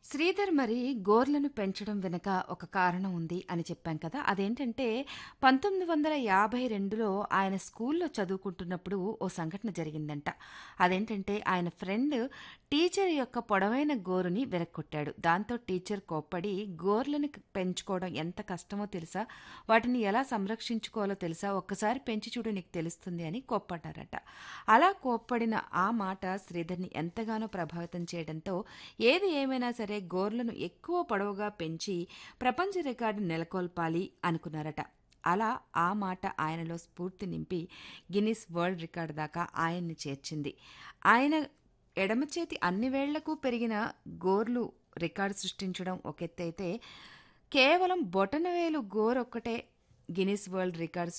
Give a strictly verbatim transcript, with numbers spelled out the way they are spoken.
శ్రీధర్ మరి గోర్లను పెంచడం వెనుక ఒక కారణం ఉంది అని చెప్పాం కదా! అదేంటంటే పంతొమ్మిది వందల యాభై రెండులో ఆయన స్కూల్లో చదువుకుంటున్నప్పుడు ఓ సంఘటన జరిగిందంట. అదేంటంటే ఆయన ఫ్రెండ్ టీచర్ యొక్క పొడవైన గోరుని విరగ్గొట్టాడు. దాంతో టీచర్ కోప్పడి "గోర్లను క్ పెంచుకోవడం ఎంత కష్టమో తెలుసా? వాటిని ఎలా సంరక్షించుకోవాలో తెలుసా? ఒక్కసారి పెంచి చూడు నీకు తెలుస్తుంది" అని కోప్పడ్డారట. అలా కోప్పడిన ఆ మాట శ్రీధర్‌ని ఎంతగానో ప్రభావితం చేయడంతో ఏది ఏమైనా సరే గోర్లను ఎక్కువ పొడవుగా పెంచి ప్రపంచ రికార్డు నెలకొల్పాలి అనుకున్నారట. అలా ఆ మాట ఆయనలో స్ఫూర్తి నింపి గిన్నిస్ వరల్డ్ రికార్డ్ దాకా ఆయన్ని చేర్చింది. ఆయన ఎడమ చేతి అన్ని వేళ్లకు పెరిగిన గోర్లు రికార్డు సృష్టించడం ఒక ఎత్తైతే, కేవలం బొటనవేలు గోరొక్కటే గిన్నిస్ వరల్డ్ రికార్డ్